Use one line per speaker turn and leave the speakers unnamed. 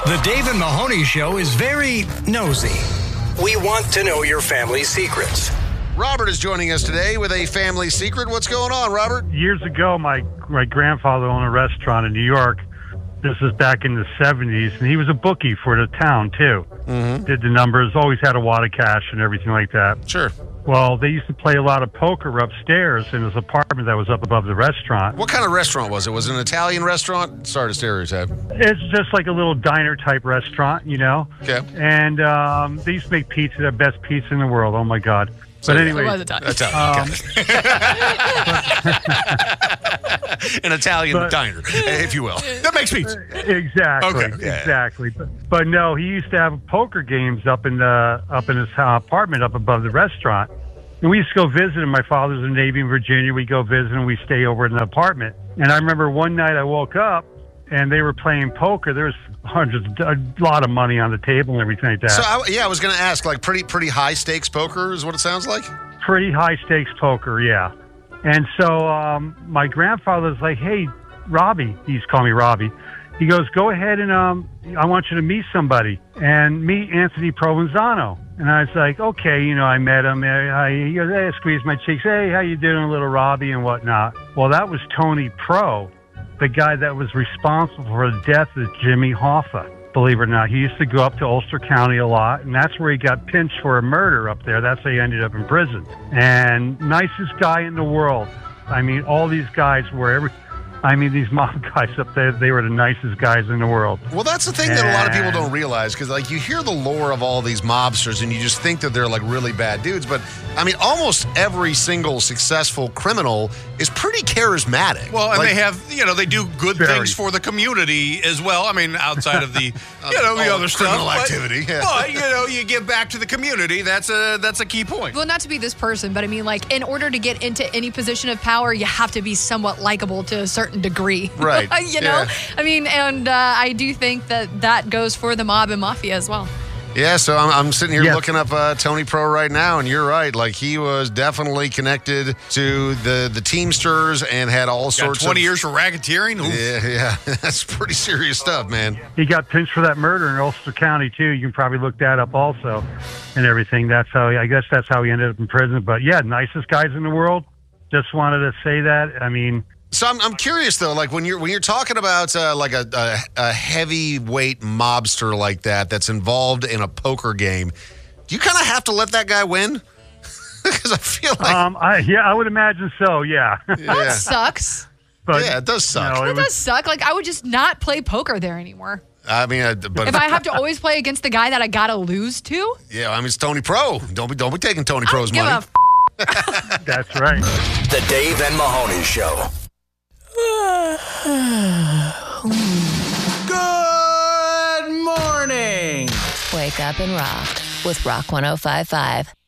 The Dave and Mahoney Show is very nosy. We want to know your family's secrets.
Robert is joining us today with a family secret. What's going on, Robert?
Years ago, my grandfather owned a restaurant in New York. This was back in the 70s, and he was a bookie for the town, too.
Mm-hmm.
Did the numbers, always had a wad of cash and everything like that.
Sure.
Well, they used to play a lot of poker upstairs in his apartment that was up above the restaurant.
What kind of restaurant was it? Was it an Italian restaurant? Sorry to stereotype.
It's just like a little diner-type restaurant, you know?
Okay.
And they used to make pizza, the best pizza in the world. Oh, my God. But anyway,
It was Italian.
An Italian diner, if you will. That makes pizza.
Exactly.
Okay. Yeah.
Exactly. But no, he used to have poker games up in his apartment up above the restaurant. And we used to go visit him. My father's in the Navy in Virginia. We go visit and we stay over in the apartment. And I remember one night I woke up and they were playing poker. There was a lot of money on the table and everything like that.
So, I was going to ask, like, pretty high-stakes poker is what it sounds like?
Pretty high-stakes poker, yeah. And so my grandfather's like, hey, Robbie, he's calling me Robbie. He goes, go ahead and I want you to meet somebody and meet Anthony Provenzano. And I was like, okay, I met him. He goes, hey, I squeezed my cheeks. Hey, how you doing, little Robbie and whatnot? Well, that was Tony Pro, the guy that was responsible for the death of Jimmy Hoffa. Believe it or not, he used to go up to Ulster County a lot, and that's where he got pinched for a murder up there. That's how he ended up in prison. And nicest guy in the world. I mean, all these guys were these mob guys up there, they were the nicest guys in the world.
Well, that's the thing that a lot of people don't realize, because, like, you hear the lore of all these mobsters and you just think that they're, like, really bad dudes. But, I mean, almost every single successful criminal is pretty charismatic.
Well, and
like,
they have, they do good things for the community as well. I mean, outside of the, the other
criminal
stuff.
activity.
But, you give back to the community. That's a key point.
Well, not to be this person, but I mean, like, in order to get into any position of power, you have to be somewhat likable to a certain degree.
Right.
Yeah. I mean, and I do think that goes for the mob and mafia as well.
Yeah, so I'm sitting here looking up Tony Pro right now, and you're right. Like, he was definitely connected to the Teamsters and had all sorts of...
20 years for racketeering? Oof.
Yeah. That's pretty serious stuff, man.
He got pinched for that murder in Ulster County, too. You can probably look that up also and everything. I guess that's how he ended up in prison. But, yeah, nicest guys in the world. Just wanted to say that. I mean...
So I'm curious though, like when you're talking about like a heavyweight mobster like that's involved in a poker game, do you kind of have to let that guy win? Because I feel like
I would imagine so. Yeah.
That sucks.
But,
yeah, it does suck.
It does suck. Like, I would just not play poker there anymore.
I mean, but
if I have to always play against the guy that I gotta lose to,
yeah, I mean it's Tony Pro. Don't be taking Tony Pro's money.
That's right.
The Dave and Mahoney Show.
Good morning.
Wake up and rock with Rock 105.5.